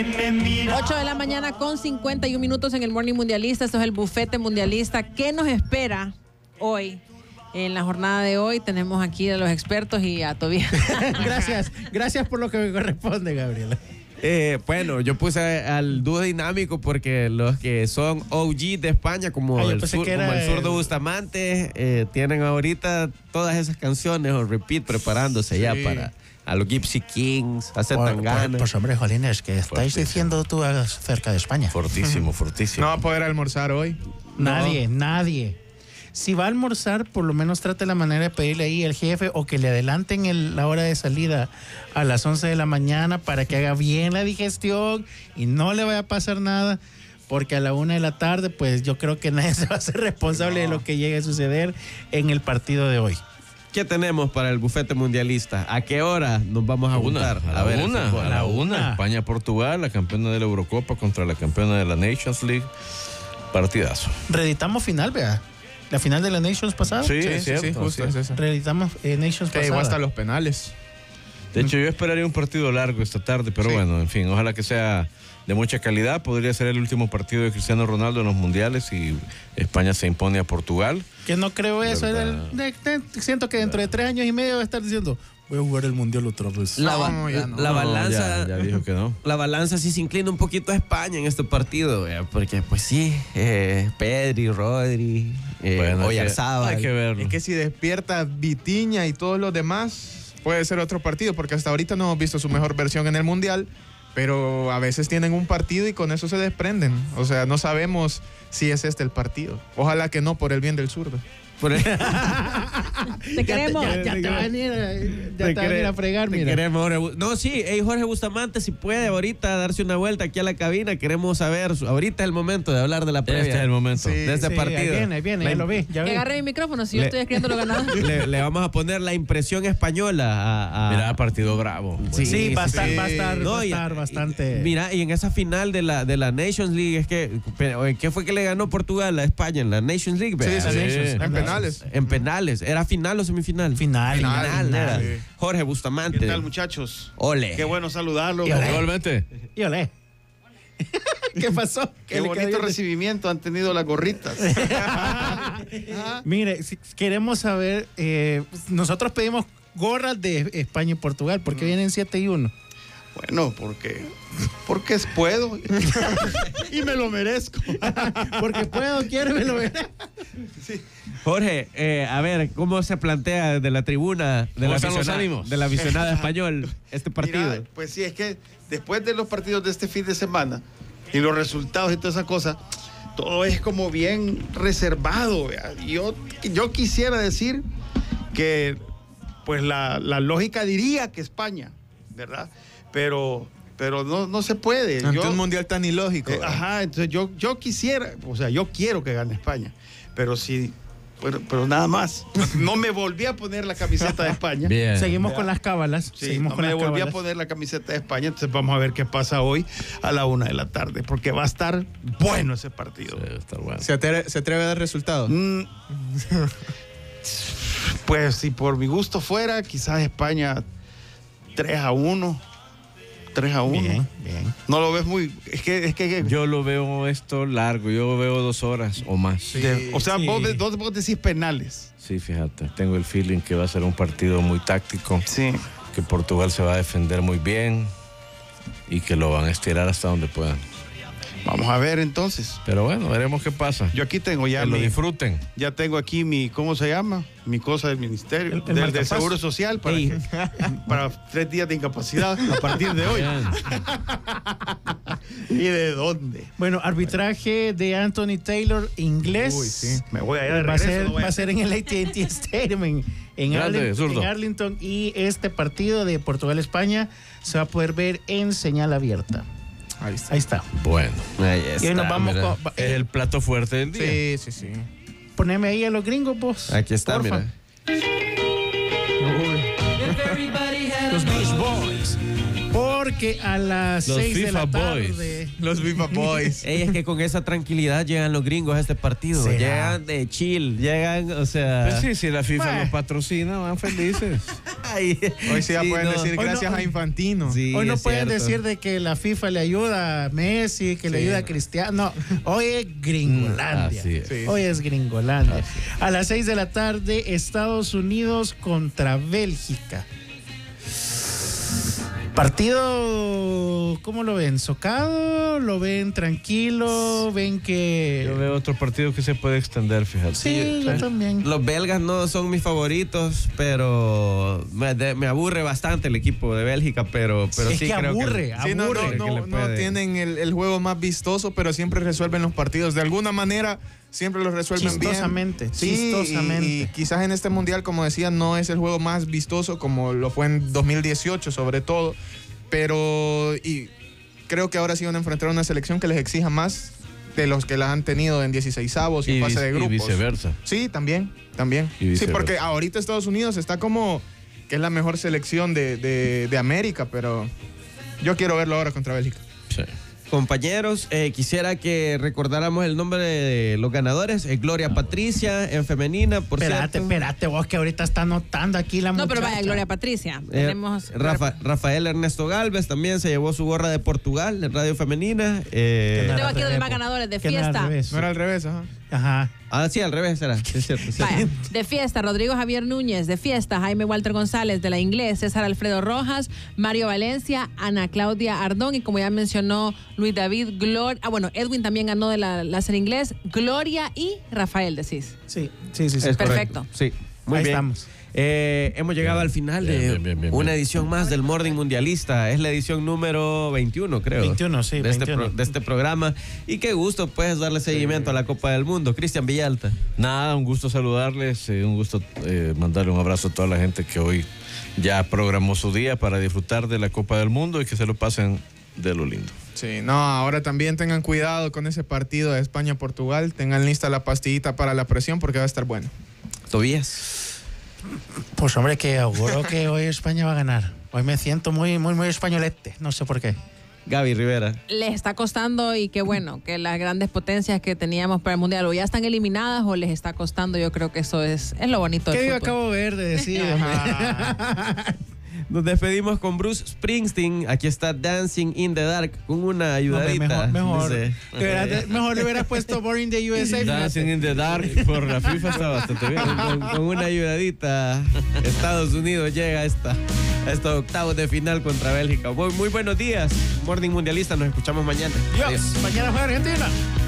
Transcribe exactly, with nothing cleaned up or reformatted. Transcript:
ocho de la mañana con cincuenta y un minutos en el Morning Mundialista. Esto es el Bufete Mundialista. ¿Qué nos espera hoy? En la jornada de hoy tenemos aquí a los expertos y a Tobías. Gracias, gracias por lo que me corresponde, Gabriela. Eh, bueno, yo puse al dúo dinámico porque los que son O G de España, como, ah, el, sur, como el zurdo Bustamante, eh, tienen ahorita todas esas canciones o repeat preparándose sí. ya para a los Gypsy Kings, a Zetangana. Pues hombre, Jolines, ¿qué estáis diciendo tú acerca de España? Fortísimo, fortísimo. ¿No va a poder almorzar hoy? Nadie, no. nadie. Si va a almorzar, por lo menos trate la manera de pedirle ahí al jefe o que le adelanten el, la hora de salida a las once de la mañana para que haga bien la digestión y no le vaya a pasar nada, porque a la una de la tarde, pues yo creo que nadie se va a hacer responsable no. de lo que llegue a suceder en el partido de hoy. ¿Qué tenemos para el bufete mundialista? ¿A qué hora nos vamos a juntar? A la una, a la una. España-Portugal, la campeona de la Eurocopa contra la campeona de la Nations League. Partidazo. Reeditamos final, vea. La final de la Nations pasada. Sí, sí, es cierto, sí, justo sí. es eso. Reeditamos eh, Nations que pasada. llegó hasta los penales. De hecho, yo esperaría un partido largo esta tarde, pero sí. bueno, en fin, ojalá que sea de mucha calidad. Podría ser el último partido de Cristiano Ronaldo en los mundiales y España se impone a Portugal. Que no creo eso. Era el, de, de, siento que dentro de tres años y medio va a estar diciendo: voy a jugar el mundial otra vez. La, ba no, ya no. la balanza. No, ya, ya dijo que no. La balanza sí se inclina un poquito a España en este partido, eh, porque, pues sí, eh, Pedri, Rodri, eh, bueno, Oyarzábal. Hay que verlo. Es que si despierta Vitinha y todos los demás, puede ser otro partido, porque hasta ahorita no hemos visto su mejor versión en el mundial. Pero a veces tienen un partido y con eso se desprenden. O sea, no sabemos si es este el partido. Ojalá que no, por el bien del zurdo. Por el... Te queremos. Ya, ya, ya te van a venir a, ya te te van a ir a fregar, te mira. Queremos, Jorge. No, sí, hey, Jorge Bustamante, si puede ahorita darse una vuelta aquí a la cabina, queremos saber, ahorita es el momento de hablar de la previa. Este es el momento. Sí, de este sí, partido. Ahí viene, ahí viene, ya lo vi. Ya que vi. agarre mi micrófono, si yo le, estoy escribiendo lo ganado. Le, le vamos a poner la impresión española a... a... Mira, partido bravo. Sí, sí, sí, va, a estar, sí. va a estar, No, va a y- estar bastante... y- mira, y en esa final de la, de la Nations League, es que, pero, ¿qué fue que le ganó Portugal a España en la Nations League? Sí, vea? sí, sí. Nations. En penales. En penales. ¿Era final o semifinal? Final, Final, final, era. sí. Jorge Bustamante. ¿Qué tal, muchachos? Ole. Qué bueno saludarlos. Y olé. Igualmente. Y olé. ¿Qué pasó? Qué le bonito cayó? recibimiento han tenido las gorritas. Mire, si queremos saber, eh, nosotros pedimos gorras de España y Portugal, porque vienen siete y uno. Bueno, porque, porque puedo y me lo merezco. Porque puedo, quiero, me lo veré. Jorge, eh, a ver, ¿cómo se plantea desde la tribuna de ¿Cómo la están los aficionada- ánimos? del aficionado español este partido? Mira, pues sí, es que después de los partidos de este fin de semana y los resultados y toda esa cosa, todo es como bien reservado. ¿vea? Yo, yo quisiera decir que pues la, la lógica diría que España, ¿verdad? Pero, pero no, no se puede. Ante Yo- un mundial tan ilógico. Eh, ajá, entonces yo, yo quisiera, o sea, yo quiero que gane España, pero sí, pero, pero nada más. No me volví a poner la camiseta de España. Bien. Seguimos con las cábalas. Sí, seguimos no con me las volví cábalas. a poner la camiseta de España, entonces vamos a ver qué pasa hoy a la una de la tarde, porque va a estar bueno ese partido. Sí, está bueno. ¿Se atreve, se atreve a dar resultados? Mm, pues si por mi gusto fuera, quizás España tres a uno. tres a uno. Bien, bien. No lo ves muy. Es que. Es que Yo lo veo esto largo, yo veo dos horas o más. de- o sea, sí. vos, vos, vos decís penales. Sí, fíjate, tengo el feeling que va a ser un partido muy táctico, Sí. que Portugal se va a defender muy bien y que lo van a estirar hasta donde puedan. Vamos a ver entonces. Pero bueno, veremos qué pasa. Yo aquí tengo ya Que lo mi, disfruten. ya tengo aquí mi, ¿cómo se llama? Mi cosa del ministerio, El- el del, del marcapasos. Seguro Social para, Ey. que- para tres días de incapacidad a partir de hoy. Bien. ¿Y de dónde? Bueno, arbitraje de Anthony Taylor, inglés. Uy, sí. Me voy a ir de Va a, regreso, ser, no voy a- va a ser en el A T and T Stadium en, en, Grande, Arling- zurdo. en Arlington. Y este partido de Portugal-España se va a poder ver en señal abierta. Ahí está. Ahí está. Bueno, Ahí Y hoy nos está, vamos mira. con... es el plato fuerte del día. Sí, sí, sí. Poneme ahí a los gringos, vos. Aquí está, porfa. mira. Los Beach Boys. Porque que a las Los seis de la FIFA Boys. tarde. Los FIFA Boys. Ey, es que con esa tranquilidad llegan los gringos a este partido. ¿Será? Llegan de chill, llegan, o sea. Pues sí, si la FIFA Bueno. los patrocina, van felices. Ay, Hoy sí ya sí, pueden no. decir Hoy gracias no- a Infantino. Sí, Hoy no es pueden cierto. decir de que la FIFA le ayuda a Messi, que le Sí. ayuda a Cristiano. No, hoy es Gringolandia. Mm, así es. Sí. Hoy es Gringolandia. A las seis de la tarde, Estados Unidos contra Bélgica. Partido, ¿cómo lo ven? ¿Socado? ¿Lo ven tranquilo? ¿Ven que...? Yo veo otro partido que se puede extender, fíjate. Sí, yo también. Los belgas no son mis favoritos, pero me, de- me aburre bastante el equipo de Bélgica, pero, pero es sí que creo aburre, que... Sí, no, aburre. no, que no, le no puede- tienen el, el juego más vistoso, pero siempre resuelven los partidos. De alguna manera, siempre los resuelven Chistosamente, bien. Sí, chistosamente. Y, y quizás en este mundial, como decía, no es el juego más vistoso como lo fue en dos mil dieciocho, sobre todo. Pero y creo que ahora sí van a enfrentar una selección que les exija más de los que la han tenido en dieciseisavos y, Y, en fase vice- de y grupos. viceversa. Sí, también, también. Y Sí, viceversa. porque ahorita Estados Unidos está como que es la mejor selección de, de, de América, pero yo quiero verlo ahora contra Bélgica. Sí. Compañeros, eh, quisiera que recordáramos el nombre de los ganadores. Eh, Gloria Patricia en femenina, por Espérate, cierto. espérate, vos que ahorita está anotando aquí la No, pero vaya, muchacha. Gloria Patricia. Eh, Tenemos. Rafa- Rafael Ernesto Galvez también se llevó su gorra de Portugal en Radio Femenina. Eh, Que no Tengo era aquí al los revés, más ganadores de que no era al fiesta. revés. No era al revés, ajá. Ajá. ah, sí, al revés era. Sí, es cierto, es cierto. Vaya, de fiesta, Rodrigo Javier Núñez, de fiesta, Jaime Walter González, de la Inglés, César Alfredo Rojas, Mario Valencia, Ana Claudia Ardón, y como ya mencionó Luis David, Gloria, ah, bueno, Edwin también ganó de la láser inglés, Gloria y Rafael, decís. Sí, sí, sí. sí. Es Perfecto. correcto. Sí, muy Ahí bien. estamos. Eh, hemos llegado al final Bien, de bien, bien, bien, una bien. edición más del Morning Mundialista. Es la edición número veintiuno, creo. veintiuno, sí, De este, veintiuno. pro- de este programa. Y qué gusto, pues, darle seguimiento a la Copa del Mundo. Cristian Villalta. Nada, un gusto saludarles, eh, un gusto eh, mandarle un abrazo a toda la gente que hoy ya programó su día para disfrutar de la Copa del Mundo y que se lo pasen de lo lindo. Sí, no, ahora también tengan cuidado con ese partido de España-Portugal. Tengan lista la pastillita para la presión porque va a estar bueno. Tobías. Pues hombre, que auguro que hoy España va a ganar. Hoy me siento muy, muy, muy españolete. No sé por qué. Gaby Rivera. Les está costando y qué bueno que las grandes potencias que teníamos para el Mundial o ya están eliminadas o les está costando. Yo creo que eso es, es lo bonito del ¿Qué yo fútbol. acabo de ver de decir? Nos despedimos con Bruce Springsteen. Aquí está Dancing in the Dark con una Hombre, ayudadita. mejor, mejor, Dice. de verdad, mejor le hubieras puesto Born in the U S A. Dancing in the Dark por la FIFA está bastante bien. con, con una ayudadita. Estados Unidos llega a, esta, a estos octavos de final contra Bélgica. Muy, muy buenos días, Morning Mundialista. Nos escuchamos mañana. Dios, Adiós. mañana juega Argentina.